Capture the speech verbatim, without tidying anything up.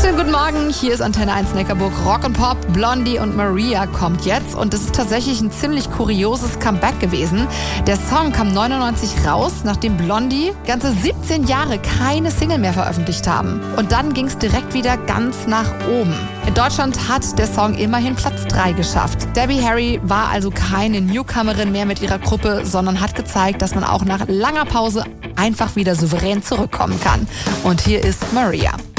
Schönen guten Morgen, hier ist Antenne eins Neckarburg. Rock und Pop, Blondie und Maria kommt jetzt und das ist tatsächlich ein ziemlich kurioses Comeback gewesen. Der Song kam neunundneunzig raus, nachdem Blondie ganze siebzehn Jahre keine Single mehr veröffentlicht haben. Und dann ging es direkt wieder ganz nach oben. In Deutschland hat der Song immerhin Platz drei geschafft. Debbie Harry war also keine Newcomerin mehr mit ihrer Gruppe, sondern hat gezeigt, dass man auch nach langer Pause einfach wieder souverän zurückkommen kann. Und hier ist Maria.